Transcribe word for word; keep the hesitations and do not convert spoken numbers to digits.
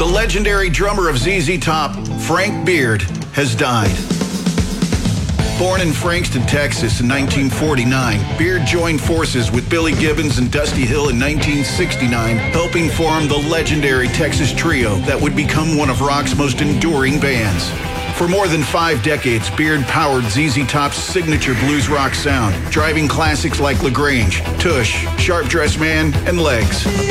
The legendary drummer of Z Z Top, Frank Beard, has died. Born in Frankston, Texas in nineteen forty-nine, Beard joined forces with Billy Gibbons and Dusty Hill in nineteen sixty-nine, helping form the legendary Texas Trio that would become one of rock's most enduring bands. For more than five decades, Beard powered Z Z Top's signature blues rock sound, driving classics like LaGrange, Tush, Sharp Dressed Man, and Legs.